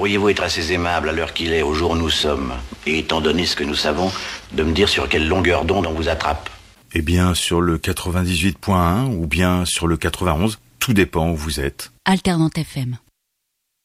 Pourriez-vous être assez aimable à l'heure qu'il est, au jour où nous sommes, et étant donné ce que nous savons, de me dire sur quelle longueur d'onde on vous attrape? Eh bien, sur le 98.1 ou bien sur le 91, tout dépend où vous êtes. Alternante FM.